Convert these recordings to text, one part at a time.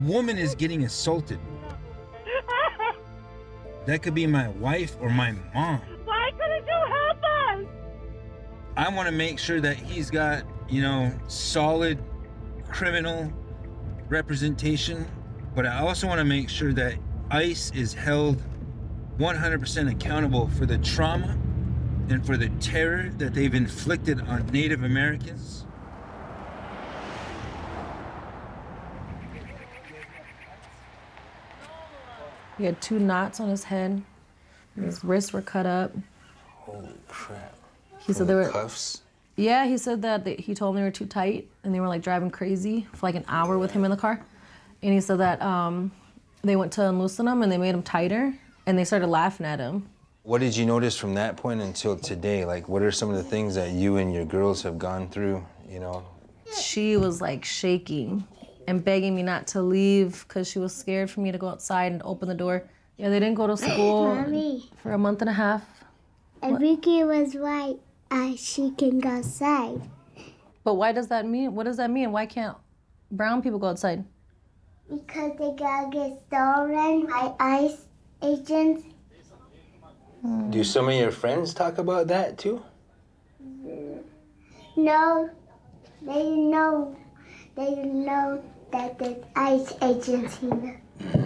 woman is getting assaulted. That could be my wife or my mom. Why couldn't you help us? I want to make sure that he's got, solid criminal representation, but I also want to make sure that ICE is held 100% accountable for the trauma and for the terror that they've inflicted on Native Americans. He had 2 knots on his head. His wrists were cut up. Holy crap. He said they were cuffs? Yeah, he said that he told them they were too tight and they were like driving crazy for like an hour with him in the car. And he said that they went to unloosen him and they made him tighter and they started laughing at him. What did you notice from that point until today? Like, what are some of the things that you and your girls have gone through, She was like shaking and begging me not to leave because she was scared for me to go outside and open the door. Yeah, they didn't go to school Mommy, for a month and a half. Enrique was right. She can go outside. But why does that mean? What does that mean? Why can't brown people go outside? Because they gotta get stolen by ICE agents. Do some of your friends talk about that too? No, they didn't know. They didn't know that there's ICE agents here.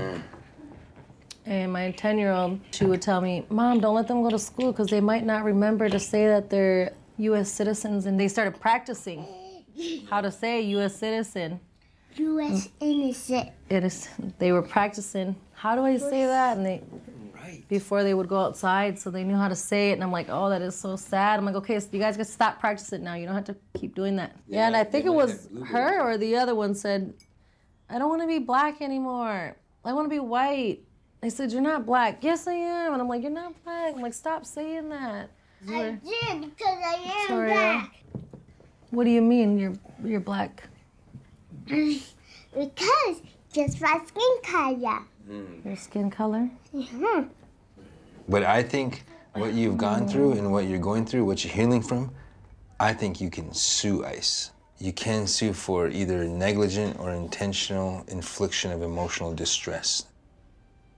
And my 10-year-old, she would tell me, Mom, don't let them go to school because they might not remember to say that they're U.S. citizens. And they started practicing how to say U.S. citizen. U.S. innocent. They were practicing, how do I say that? And before they would go outside, so they knew how to say it. And I'm like, oh, that is so sad. I'm like, okay, so you guys can stop practicing now. You don't have to keep doing that. Yeah, and I think it was her or the other one said, I don't want to be black anymore. I want to be white. I said, you're not black. Yes, I am. And I'm like, you're not black. I'm like, stop saying that. I did because I am Victoria. black. What do you mean you're black? Because just my skin color. Your skin color? But I think what you've gone through and what you're going through, what you're healing from, I think you can sue ICE. You can sue for either negligent or intentional infliction of emotional distress.